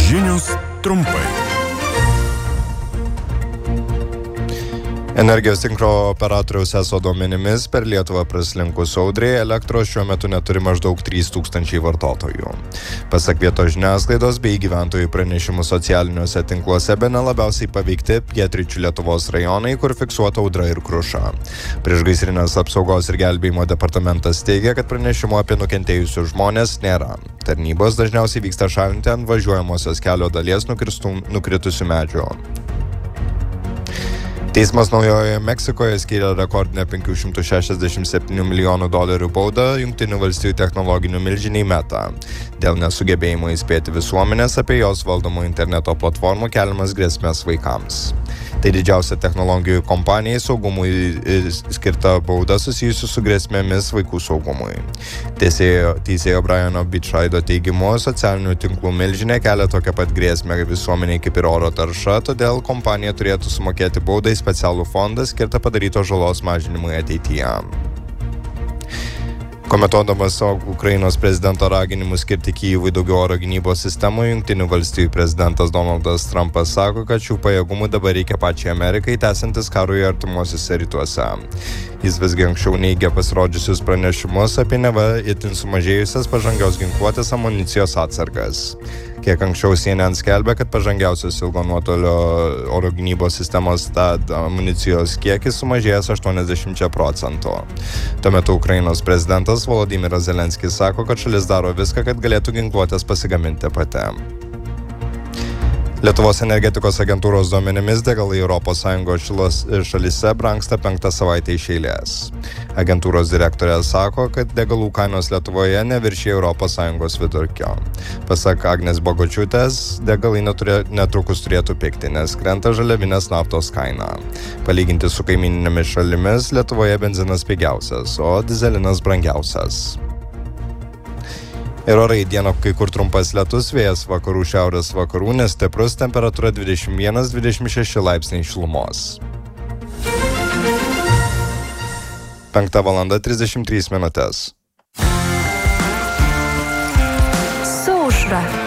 Žinios trumpai. Energijos tinklo operatoriaus ESO duomenimis per Lietuvą praslinkus audrai elektros šiuo metu neturi maždaug 3000 vartotojų. Pasak vietos žiniasklaidos bei gyventojų pranešimų socialiniuose tinkluose bene labiausiai paveikti pietryčių Lietuvos rajonai, kur fiksuota audra ir kruša. Priešgaisrinės apsaugos ir gelbėjimo departamentas teigia, kad pranešimų apie nukentėjusius žmonės nėra. Tarnybos dažniausiai vyksta šalinti ant važiuojamosios kelio dalies nukritusių medžių. Teismas Naujojoje Meksikoje skyrė rekordinę $567 milijonų baudą Jungtinių valstijų technologinių milžiniai Meta dėl nesugebėjimo įspėti visuomenės apie jos valdomų interneto platformų keliamas grėsmės vaikams. Tai didžiausia technologijų kompanijai saugumui skirta bauda susijusi su grėsmėmis vaikų saugumui. Teisėjo Briano Bičaido teigimu, socialinių tinklų milžinė kelia tokią pat grėsmę visuomeniai kaip ir oro tarša, todėl kompanija turėtų sumokėti baudą į specialų fondą skirtą padarytos žalos mažinimui ateityje. Komentuodamas Ukrainos prezidento raginimus skirti Kyjivui daugiau oro gynybos sistemų, Jungtinių valstijų prezidentas Donaldas Trumpas sako, kad šių pajėgumų dabar reikia pačiai Amerikai, tęsiantis karui artimuosiuose rytuose. Jis visgi anksčiau neigė pasirodžiusius pranešimus apie neva itin sumažėjusias pažangios ginkluotės amunicijos atsargas. Kiek anksčiau CNN skelbė, kad pažangiausios ilgo nuotolio oro gynybos sistemos TAD amunicijos kiekis sumažėjęs 80%. Tuo metu Ukrainos prezidentas Volodymyras Zelenskis sako, kad šalis daro viską, kad galėtų ginkluotės pasigaminti pati. Lietuvos energetikos agentūros duomenimis degalai ES šalyse brangsta 5 savaitę iš eilės. Agentūros direktorė sako, kad degalų kainos Lietuvoje neviršija ES vidurkio. Pasak Agnės Bogočiūtės, degalai netrukus turėtų pigti, nes krenta žaliavinės naftos kaina. Palyginti su kaimyninėmis šalimis, Lietuvoje benzinas pigiausias, o dyzelinas brangiausias. Ir orai dieną kai kur trumpas lietus, vėjas vakarų šiaurės vakarų, nestiprus, temperatūra 21-26 laipsniai šilumos. 5:33. Su aušra.